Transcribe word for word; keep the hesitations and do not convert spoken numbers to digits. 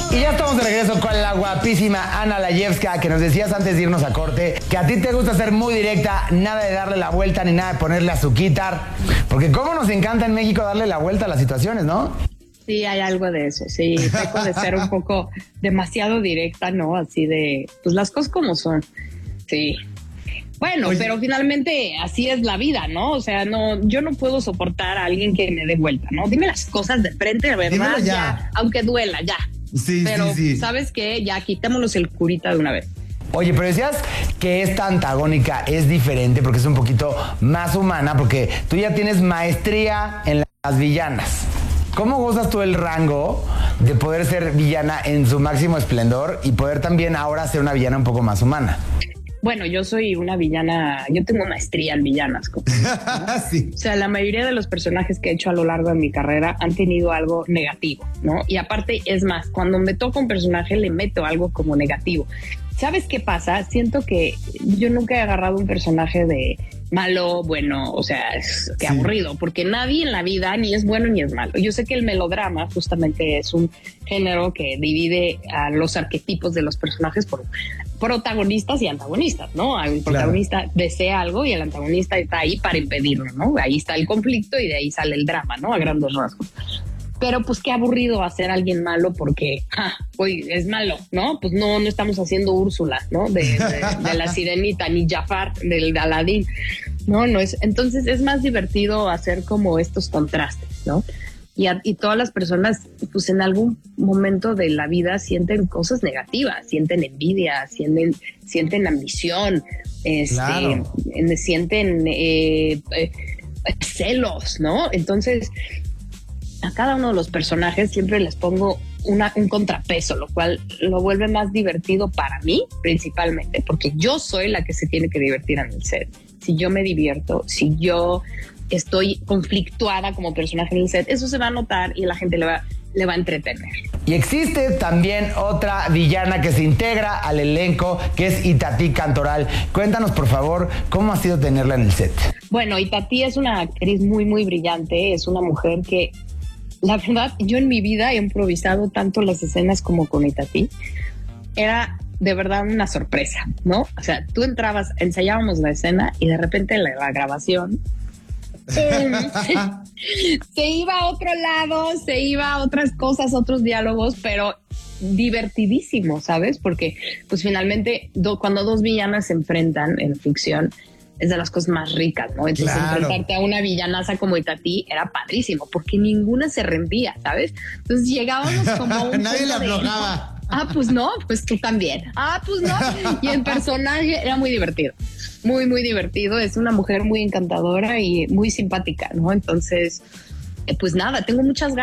Y ya estamos de regreso con la guapísima Ana Layevska, que nos decías antes de irnos a corte que a ti te gusta ser muy directa, nada de darle la vuelta ni nada de ponerle azuquitar, porque cómo nos encanta en México darle la vuelta a las situaciones, ¿no? Sí, hay algo de eso, sí, peco de ser un poco demasiado directa, ¿no? Así de, pues las cosas como son, sí. Bueno, Oye. pero finalmente así es la vida, ¿no? O sea, no, yo no puedo soportar a alguien que me dé vuelta, ¿no? Dime las cosas de frente, de verdad, ya. ya, aunque duela, ya. Sí, pero, sí, sí. ¿sabes qué? Ya quitémonos el curita de una vez. Oye, pero decías que esta antagónica es diferente porque es un poquito más humana, porque tú ya tienes maestría en las villanas. ¿Cómo gozas tú el rango de poder ser villana en su máximo esplendor y poder también ahora ser una villana un poco más humana? Bueno, yo soy una villana, yo tengo maestría en villanas. Como, ¿no? Sí. O sea, la mayoría de los personajes que he hecho a lo largo de mi carrera han tenido algo negativo, ¿no? Y aparte, es más, cuando me toca un personaje le meto algo como negativo. ¿Sabes qué pasa? Siento que yo nunca he agarrado un personaje de malo, bueno, o sea, es que sí. aburrido, porque nadie en la vida ni es bueno ni es malo. Yo sé que el melodrama justamente es un género que divide a los arquetipos de los personajes por protagonistas y antagonistas, ¿no? El protagonista claro. desea algo y el antagonista está ahí para impedirlo, ¿no? Ahí está el conflicto y de ahí sale el drama, ¿no? A grandes rasgos. Pero pues qué aburrido hacer a alguien malo porque, ja, hoy es malo, ¿no? Pues no, no estamos haciendo Úrsula, ¿no? De, de, de la Sirenita, ni Jafar, del de Aladín. No, no es. Entonces es más divertido hacer como estos contrastes, ¿no? Y, a, y todas las personas, pues en algún momento de la vida sienten cosas negativas, sienten envidia, sienten, sienten ambición, este, claro. sienten eh, eh, celos, ¿no? Entonces, a cada uno de los personajes siempre les pongo una, un contrapeso, lo cual lo vuelve más divertido para mí, principalmente, porque yo soy la que se tiene que divertir en el set. Si yo me divierto, si yo estoy conflictuada como personaje en el set, eso se va a notar y la gente le va, le va a entretener. Y existe también otra villana que se integra al elenco, que es Itatí Cantoral. Cuéntanos, por favor, cómo ha sido tenerla en el set. Bueno, Itatí es una actriz muy, muy brillante. Es una mujer que, la verdad, yo en mi vida he improvisado tanto las escenas como con Itatí. Era de verdad una sorpresa, ¿no? O sea, tú entrabas, ensayábamos la escena y de repente la, la grabación se, se iba a otro lado, se iba a otras cosas, otros diálogos, pero divertidísimo, ¿sabes? Porque pues finalmente do, cuando dos villanas se enfrentan en ficción es de las cosas más ricas, ¿no? Entonces claro. enfrentarte a una villanaza como Itatí era padrísimo porque ninguna se rendía, ¿sabes? Entonces llegábamos como un nadie la aflojaba. Ah, pues no, pues tú también. Ah, pues no. Y el personaje era muy divertido, muy, muy divertido. Es una mujer muy encantadora y muy simpática, ¿no? Entonces, eh, pues nada, tengo muchas ganas.